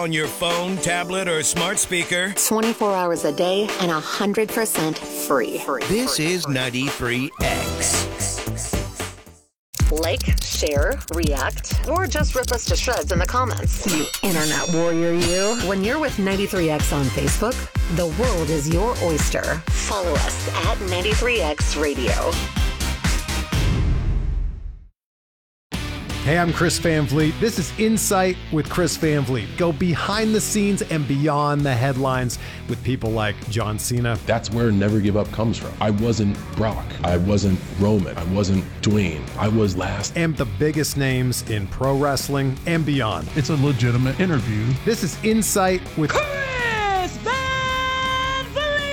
On your phone, tablet, or smart speaker. 24 hours a day and 100% free. This is 93X. Like, share, react, or just rip us to shreds in the comments. You internet warrior, you. When you're with 93X on Facebook, the world is your oyster. Follow us at 93X Radio. Hey, I'm Chris Van Vliet. This is Insight with Chris Van Vliet. Go behind the scenes and beyond the headlines with people like John Cena. That's where Never Give Up comes from. I wasn't Brock. I wasn't Roman. I wasn't Dwayne. I was last. And the biggest names in pro wrestling and beyond. It's a legitimate interview. This is Insight with Chris Van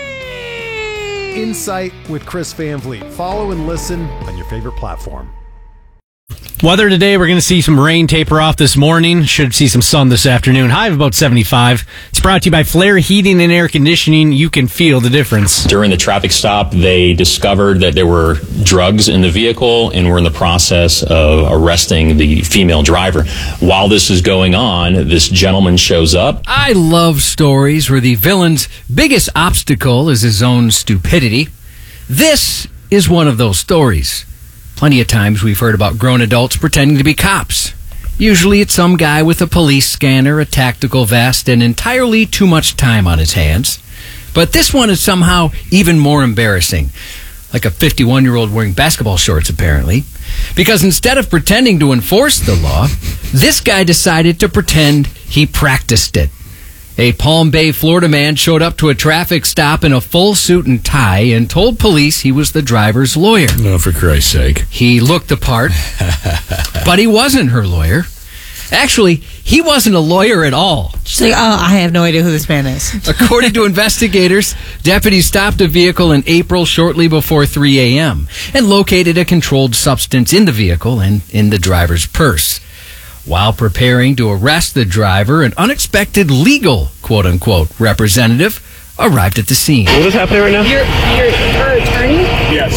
Vliet. Insight with Chris Van Vliet. Follow and listen on your favorite platform. Weather today, we're going to see some rain taper off this morning. Should see some sun this afternoon. High of about 75. It's brought to you by Flair Heating and Air Conditioning. You can feel the difference. During the traffic stop, they discovered that there were drugs in the vehicle and were in the process of arresting the female driver. While this is going on, this gentleman shows up. I love stories where the villain's biggest obstacle is his own stupidity. This is one of those stories. Plenty of times we've heard about grown adults pretending to be cops. Usually it's some guy with a police scanner, a tactical vest, and entirely too much time on his hands. But this one is somehow even more embarrassing. Like a 51-year-old wearing basketball shorts, apparently. Because instead of pretending to enforce the law, this guy decided to pretend he practiced it. A Palm Bay, Florida man showed up to a traffic stop in a full suit and tie and told police he was the driver's lawyer. No, for Christ's sake. He looked the part, but he wasn't her lawyer. Actually, he wasn't a lawyer at all. She's like, I have no idea who this man is. According to investigators, deputies stopped a vehicle in April shortly before 3 a.m. and located a controlled substance in the vehicle and in the driver's purse. While preparing to arrest the driver, an unexpected legal, quote-unquote, representative arrived at the scene. What is happening right now? You're her attorney? Yes.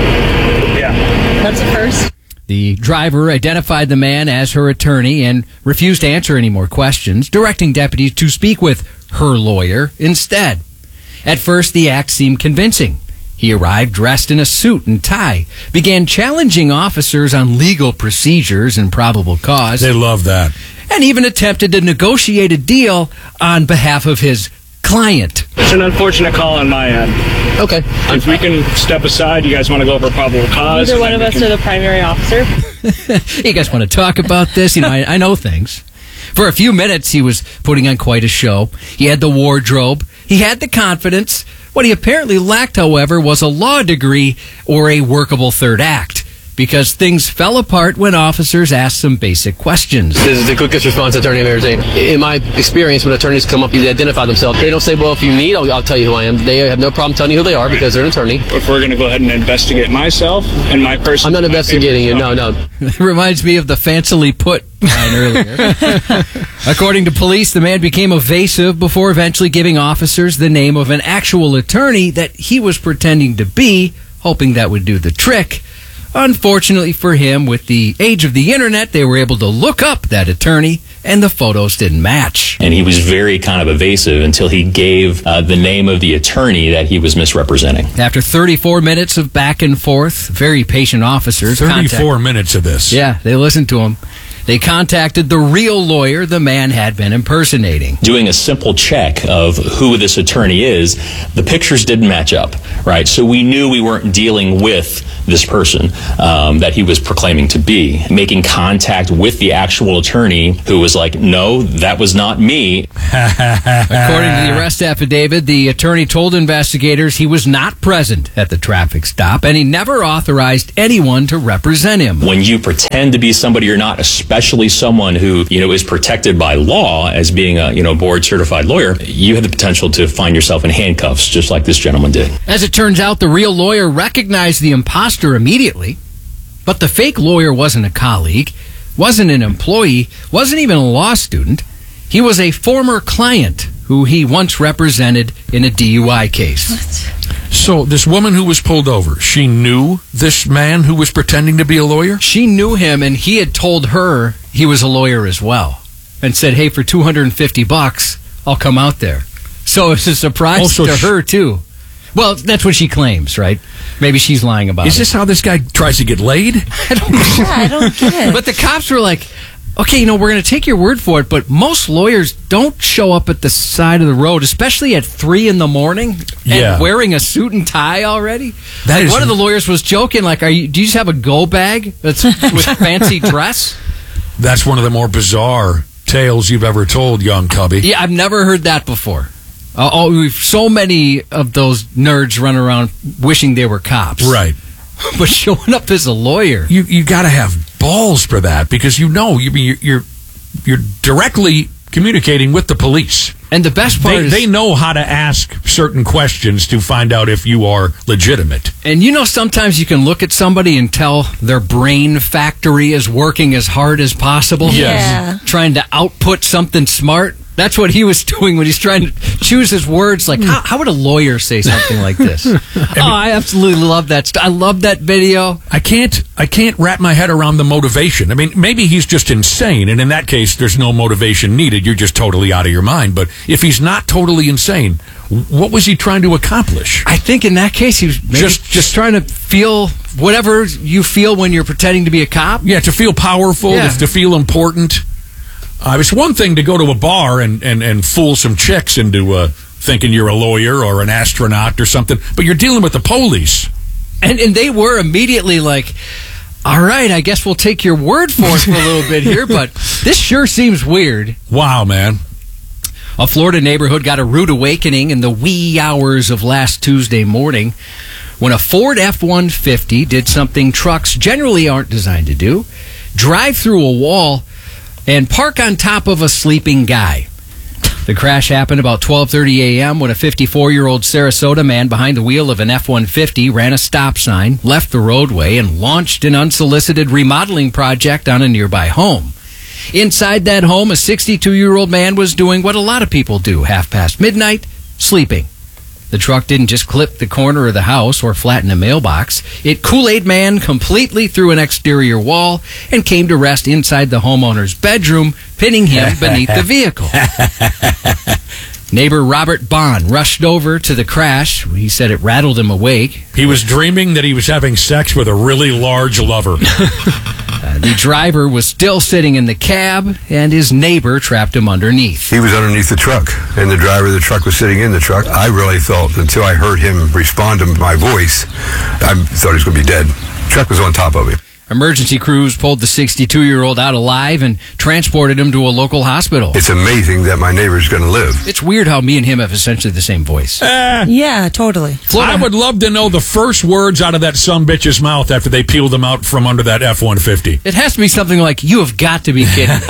Yeah. That's a first. The driver identified the man as her attorney and refused to answer any more questions, directing deputies to speak with her lawyer instead. At first, the act seemed convincing. He arrived dressed in a suit and tie, began challenging officers on legal procedures and probable cause. They love that. And even attempted to negotiate a deal on behalf of his client. It's an unfortunate call on my end. Okay. If we can step aside, you guys want to go over probable cause? Neither one of us are the primary officer. You guys want to talk about this? You know, I know things. For a few minutes, he was putting on quite a show. He had the wardrobe. He had the confidence. What he apparently lacked, however, was a law degree or a workable third act, because things fell apart when officers asked some basic questions. This is the quickest response attorney I've ever seen. In my experience, when attorneys come up, they identify themselves. They don't say, well, if you need, I'll tell you who I am. They have no problem telling you who they are because they're an attorney. If we're going to go ahead and investigate myself and my person... I'm not investigating you, no. It reminds me of the fancily put line earlier. According to police, the man became evasive before eventually giving officers the name of an actual attorney that he was pretending to be, hoping that would do the trick. Unfortunately for him, with the age of the internet, they were able to look up that attorney, and the photos didn't match. And he was very kind of evasive until he gave the name of the attorney that he was misrepresenting. After 34 minutes of back and forth, very patient officers... 34 minutes of this. Yeah, they listened to him. They contacted the real lawyer the man had been impersonating. Doing a simple check of who this attorney is, the pictures didn't match up, right? So we knew we weren't dealing with this person that he was proclaiming to be. Making contact with the actual attorney who was like, no, that was not me. According to the arrest affidavit, the attorney told investigators he was not present at the traffic stop and he never authorized anyone to represent him. When you pretend to be somebody you're not, especially someone who, is protected by law as being a, board certified lawyer, you have the potential to find yourself in handcuffs just like this gentleman did. As it turns out, the real lawyer recognized the imposter immediately, but the fake lawyer wasn't a colleague, wasn't an employee, wasn't even a law student. He was a former client who he once represented in a DUI case. What? So this woman who was pulled over, she knew this man who was pretending to be a lawyer? She knew him, and he had told her he was a lawyer as well. and said, hey, for $250, I'll come out there. So it's a surprise to her, too. Well, that's what she claims, right? Maybe she's lying about it. Is this how this guy tries to get laid? I don't get it. But the cops were like, okay, we're going to take your word for it, but most lawyers don't show up at the side of the road, especially at 3 a.m, and wearing a suit and tie already. One of the lawyers was joking, like, do you just have a go bag that's with fancy dress? That's one of the more bizarre tales you've ever told, young Cubby. Yeah, I've never heard that before. So many of those nerds run around wishing they were cops. Right. But showing up as a lawyer. You got to have balls for that, because you're directly communicating with the police. And the best part is... They know how to ask certain questions to find out if you are legitimate. And sometimes you can look at somebody and tell their brain factory is working as hard as possible. Yes. Trying to output something smart. That's what he was doing when he's trying to choose his words. Like, how would a lawyer say something like this? I absolutely love that. I love that video. I can't wrap my head around the motivation. I mean, maybe he's just insane, and in that case, there's no motivation needed. You're just totally out of your mind. But if he's not totally insane, what was he trying to accomplish? I think in that case, he was just trying to feel whatever you feel when you're pretending to be a cop. Yeah, to feel powerful, to feel important. It's one thing to go to a bar and fool some chicks into thinking you're a lawyer or an astronaut or something, but you're dealing with the police. And they were immediately like, all right, I guess we'll take your word for it for a little bit here, but this sure seems weird. Wow, man. A Florida neighborhood got a rude awakening in the wee hours of last Tuesday morning when a Ford F-150 did something trucks generally aren't designed to do: drive through a wall and park on top of a sleeping guy. The crash happened about 12:30 a.m. when a 54-year-old Sarasota man behind the wheel of an F-150 ran a stop sign, left the roadway, and launched an unsolicited remodeling project on a nearby home. Inside that home, a 62-year-old man was doing what a lot of people do, midnight, sleeping. The truck didn't just clip the corner of the house or flatten a mailbox. It Kool-Aid Man completely through an exterior wall and came to rest inside the homeowner's bedroom, pinning him beneath the vehicle. Neighbor Robert Bond rushed over to the crash. He said it rattled him awake. He was dreaming that he was having sex with a really large lover. The driver was still sitting in the cab, and his neighbor trapped him underneath. He was underneath the truck, and the driver of the truck was sitting in the truck. I really thought, until I heard him respond to my voice, I thought he was going to be dead. The truck was on top of him. Emergency crews pulled the 62-year-old out alive and transported him to a local hospital. It's amazing that my neighbor's going to live. It's weird how me and him have essentially the same voice. Yeah, totally. I would love to know the first words out of that sumbitch's mouth after they peeled him out from under that F-150. It has to be something like, "You have got to be kidding."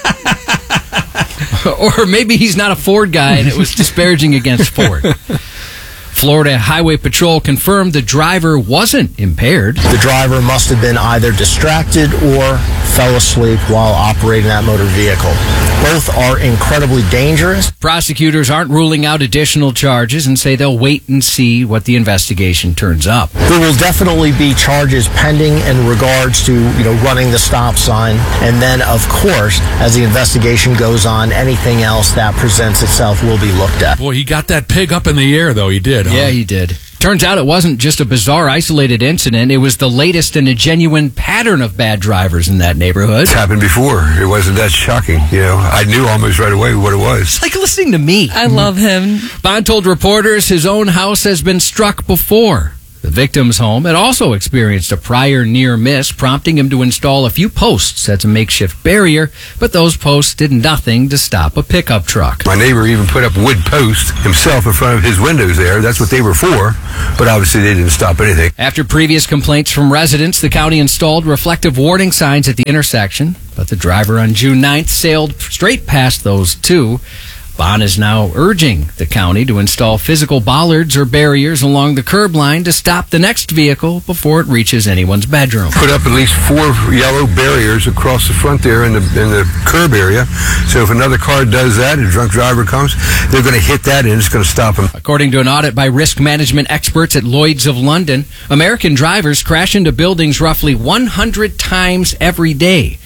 Or maybe he's not a Ford guy and it was disparaging against Ford. Florida Highway Patrol confirmed the driver wasn't impaired. The driver must have been either distracted or fell asleep while operating that motor vehicle. Both are incredibly dangerous. Prosecutors aren't ruling out additional charges and say they'll wait and see what the investigation turns up. There will definitely be charges pending in regards to, running the stop sign. And then, of course, as the investigation goes on, anything else that presents itself will be looked at. Boy, he got that pig up in the air, though. He did, huh? Yeah, he did. Turns out it wasn't just a bizarre, isolated incident. It was the latest in a genuine pattern of bad drivers in that neighborhood. It's happened before. It wasn't that shocking. I knew almost right away what it was. It's like listening to me. I love him. Bond told reporters his own house has been struck before. The victim's home had also experienced a prior near miss, prompting him to install a few posts as a makeshift barrier, but those posts did nothing to stop a pickup truck. My neighbor even put up wood posts himself in front of his windows there. That's what they were for, but obviously they didn't stop anything. After previous complaints from residents, the county installed reflective warning signs at the intersection, but the driver on June 9th sailed straight past those too. Bond is now urging the county to install physical bollards or barriers along the curb line to stop the next vehicle before it reaches anyone's bedroom. Put up at least 4 yellow barriers across the front there in the curb area. So if another car does that, a drunk driver comes, they're going to hit that and it's going to stop them. According to an audit by risk management experts at Lloyd's of London, American drivers crash into buildings roughly 100 times every day.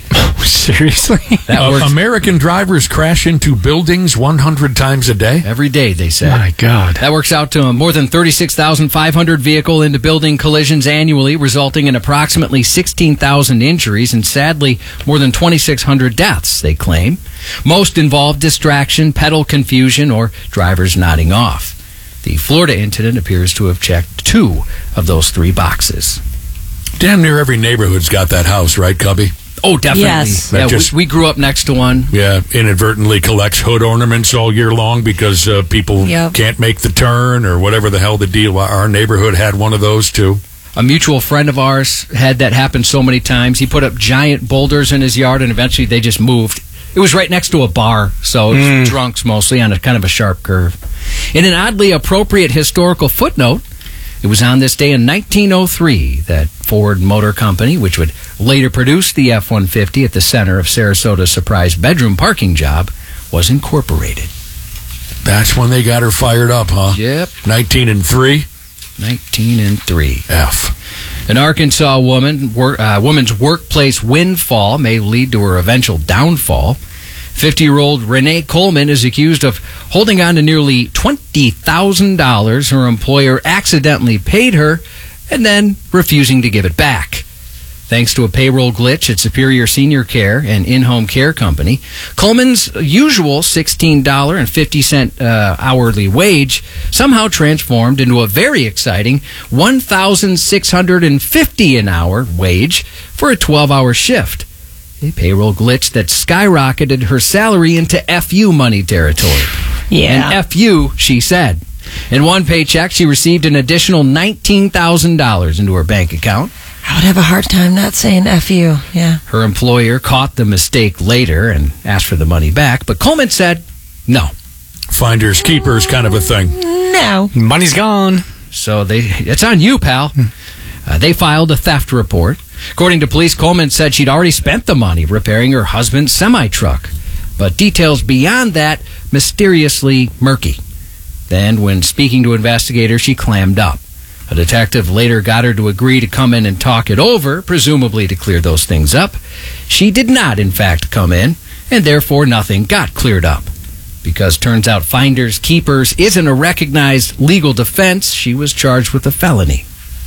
Seriously? That works. American drivers crash into buildings 100 times a day? Every day, they say. My God. That works out to more than 36,500 vehicle into building collisions annually, resulting in approximately 16,000 injuries and, sadly, more than 2,600 deaths, they claim. Most involve distraction, pedal confusion, or drivers nodding off. The Florida incident appears to have checked 2 of those 3 boxes. Damn near every neighborhood's got that house, right, Cubby? Oh, definitely. Yes. Yeah, we grew up next to one. Yeah, inadvertently collects hood ornaments all year long because people Yep. can't make the turn or whatever the hell the deal. Our neighborhood had one of those, too. A mutual friend of ours had that happen so many times. He put up giant boulders in his yard, and eventually they just moved. It was right next to a bar, so it was drunks mostly on a kind of a sharp curve. In an oddly appropriate historical footnote, it was on this day in 1903 that Ford Motor Company, which would later produce the F-150 at the center of Sarasota's surprise bedroom parking job, was incorporated. That's when they got her fired up, huh? Yep. 1903? 1903. F. An Arkansas woman's workplace windfall may lead to her eventual downfall. 50-year-old Renee Coleman is accused of holding on to nearly $20,000 her employer accidentally paid her and then refusing to give it back. Thanks to a payroll glitch at Superior Senior Care, an in-home care company, Coleman's usual $16.50 hourly wage somehow transformed into a very exciting $1,650 an hour wage for a 12-hour shift. A payroll glitch that skyrocketed her salary into FU money territory. Yeah. And FU, she said. In one paycheck, she received an additional $19,000 into her bank account. I would have a hard time not saying FU. Yeah. Her employer caught the mistake later and asked for the money back, but Coleman said no. Finders, keepers kind of a thing. No. Money's gone. So it's on you, pal. They filed a theft report. According to police, Coleman said she'd already spent the money repairing her husband's semi-truck. But details beyond that mysteriously murky. Then, when speaking to investigators, she clammed up. A detective later got her to agree to come in and talk it over, presumably to clear those things up. She did not, in fact, come in, and therefore nothing got cleared up. Because turns out finders keepers isn't a recognized legal defense, she was charged with a felony.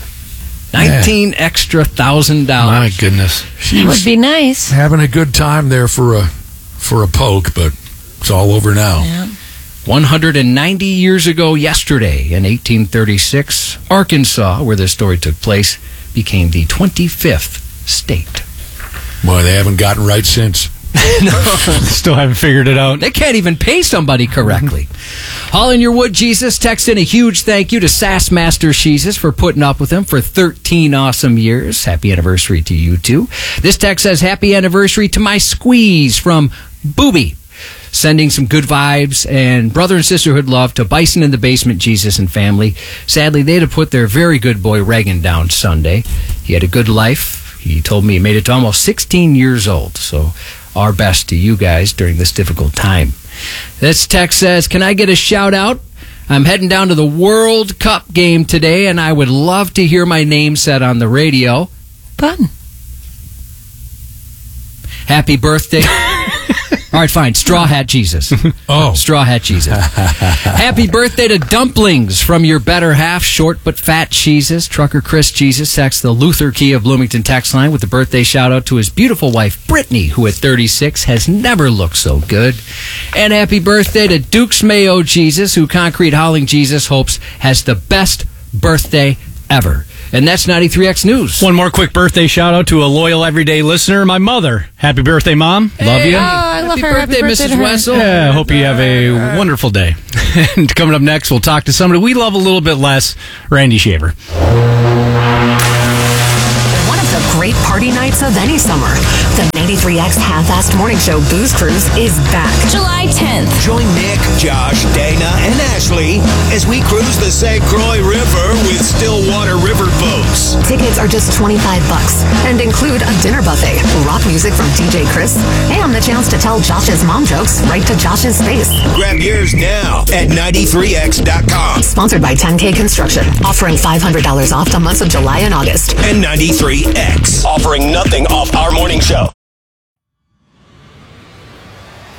Extra $1,000. My goodness. That would be nice. Having a good time there for a poke, but it's all over now. Yeah. 190 years ago yesterday, in 1836, Arkansas, where this story took place, became the 25th state. Boy, they haven't gotten right since. Still haven't figured it out. They can't even pay somebody correctly. All in your wood, Jesus. Text in a huge thank you to Sassmaster Jesus for putting up with him for 13 awesome years. Happy anniversary to you, too. This text says, happy anniversary to my squeeze from Booby. Sending some good vibes and brother and sisterhood love to Bison in the Basement, Jesus and family. Sadly, they had to put their very good boy Reagan down Sunday. He had a good life. He told me he made it to almost 16 years old. So our best to you guys during this difficult time. This text says, can I get a shout out? I'm heading down to the World Cup game today, and I would love to hear my name said on the radio. Fun. Happy birthday. All right, fine. Straw Hat Jesus. Oh. Straw Hat Jesus. Happy birthday to Dumplings from your better half, short but fat Jesus. Trucker Chris Jesus texts the Luther Key of Bloomington text line with the birthday shout out to his beautiful wife, Brittany, who at 36 has never looked so good. And happy birthday to Dukes Mayo Jesus, who Concrete Hauling Jesus hopes has the best birthday ever. And that's 93X News. One more quick birthday shout out to a loyal everyday listener, my mother. Happy birthday, Mom. Love you. Oh, I love her. Happy birthday, Mrs. Wessel. Yeah, I hope you have a wonderful day. And coming up next, we'll talk to somebody we love a little bit less, Randy Shaver. One of the great party nights of any summer. The 93X Half-Assed Morning Show Booze Cruise is back. July 10th. Join Nick, Josh, Dana, and Ashley as we cruise the St. Croix River with Stillwater River boats. Tickets are just $25 and include a dinner buffet, rock music from DJ Chris, and the chance to tell Josh's mom jokes right to Josh's face. Grab yours now at 93x.com. Sponsored by 10K Construction, offering $500 off the months of July and August. And 93X, offering nothing off our morning show.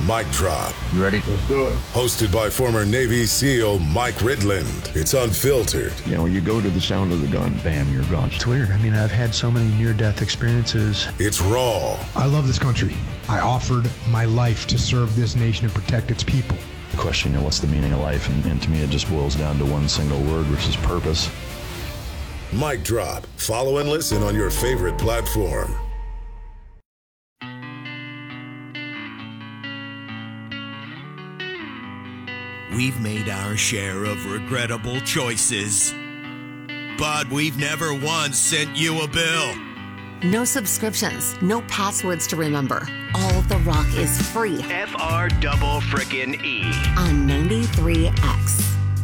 Mic Drop. You ready? Let's do it. Hosted by former Navy SEAL Mike Ridland. It's unfiltered. You know, you go to the sound of the gun, bam, you're gone. It's weird. I mean, I've had so many near-death experiences. It's raw. I love this country. I offered my life to serve this nation and protect its people. The question, what's the meaning of life? And to me, it just boils down to one single word, which is purpose. Mic Drop. Follow and listen on your favorite platform. We've made our share of regrettable choices, but we've never once sent you a bill. No subscriptions, no passwords to remember. All the rock is free. FR double frickin' E. On 93X.